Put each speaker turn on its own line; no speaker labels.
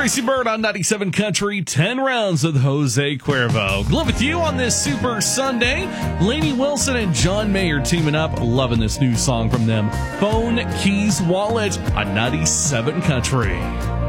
Tracy Bird on 97 Country, 10 rounds with Jose Cuervo. Glove with you on this Super Sunday. Lainey Wilson and John Mayer teaming up. Loving this new song from them. Phone, Keys, Wallet on 97 Country.